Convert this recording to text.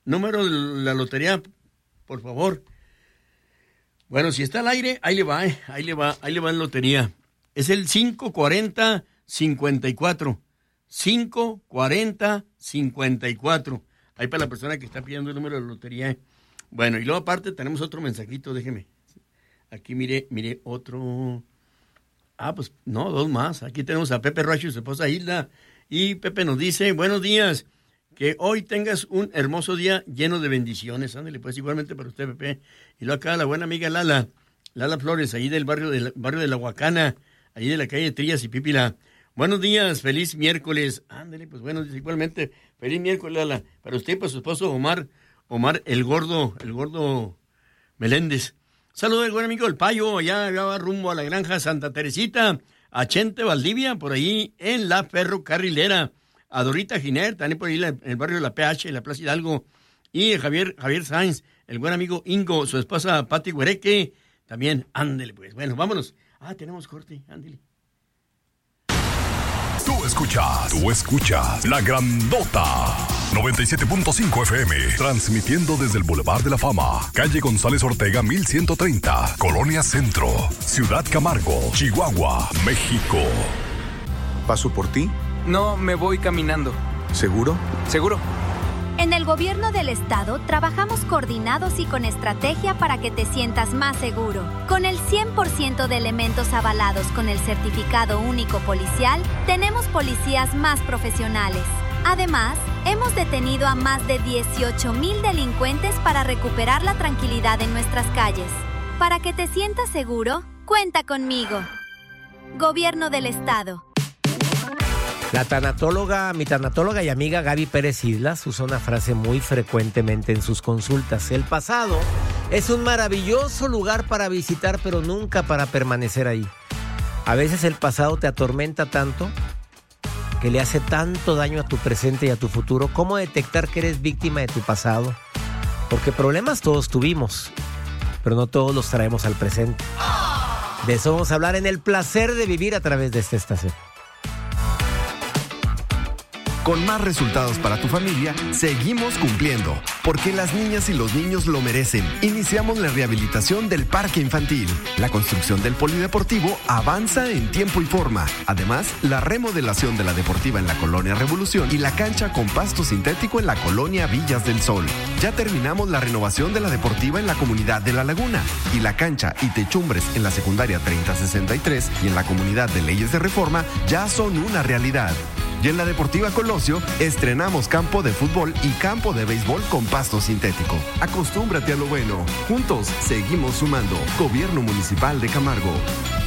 Número de la lotería, por favor. Bueno, si está al aire, ahí le va en lotería. Es el 540-54. 540-54. Ahí para la persona que está pidiendo el número de lotería. Bueno, y luego aparte tenemos otro mensajito, déjeme. Aquí mire otro. Pues no, dos más. Aquí tenemos a Pepe Roacho y su esposa Hilda. Y Pepe nos dice, buenos días, que hoy tengas un hermoso día lleno de bendiciones. Ándale, pues igualmente para usted, Pepe. Y luego acá la buena amiga Lala Flores, ahí del barrio de La Huacana, ahí de la calle Trillas y Pípila. Buenos días, feliz miércoles. Ándale, pues bueno, igualmente, feliz miércoles, Lala. Para usted y para su esposo Omar el gordo Meléndez. Saludos del buen amigo El Payo, allá va rumbo a la granja Santa Teresita, a Chente Valdivia, por ahí en la ferrocarrilera. A Dorita Giner, también por ahí en el barrio de la PH, en la Plaza Hidalgo. Y Javier Sainz, el buen amigo Ingo, su esposa Pati Huereque, también, ándele pues. Bueno, vámonos. Tenemos corte, ándele. Tú escuchas La Grandota 97.5 FM, transmitiendo desde el Boulevard de la Fama, calle González Ortega 1130, Colonia Centro, Ciudad Camargo, Chihuahua, México. ¿Paso por ti? No, me voy caminando. ¿Seguro? Seguro. En el gobierno del estado trabajamos coordinados y con estrategia para que te sientas más seguro. Con el 100% de elementos avalados con el certificado único policial, tenemos policías más profesionales. Además, hemos detenido a más de 18,000 delincuentes para recuperar la tranquilidad en nuestras calles. Para que te sientas seguro, cuenta conmigo. Gobierno del estado. Mi tanatóloga y amiga Gaby Pérez Islas usa una frase muy frecuentemente en sus consultas. El pasado es un maravilloso lugar para visitar, pero nunca para permanecer ahí. A veces el pasado te atormenta tanto que le hace tanto daño a tu presente y a tu futuro. ¿Cómo detectar que eres víctima de tu pasado? Porque problemas todos tuvimos, pero no todos los traemos al presente. De eso vamos a hablar en El Placer de Vivir a través de esta estación. Con más resultados para tu familia, seguimos cumpliendo, porque las niñas y los niños lo merecen. Iniciamos la rehabilitación del parque infantil. La construcción del polideportivo avanza en tiempo y forma. Además, la remodelación de la deportiva en la Colonia Revolución y la cancha con pasto sintético en la Colonia Villas del Sol. Ya terminamos la renovación de la deportiva en la comunidad de La Laguna y la cancha y techumbres en la secundaria 3063 y en la comunidad de Leyes de Reforma ya son una realidad. Y en la Deportiva Colosio estrenamos campo de fútbol y campo de béisbol con pasto sintético. Acostúmbrate a lo bueno. Juntos seguimos sumando. Gobierno Municipal de Camargo.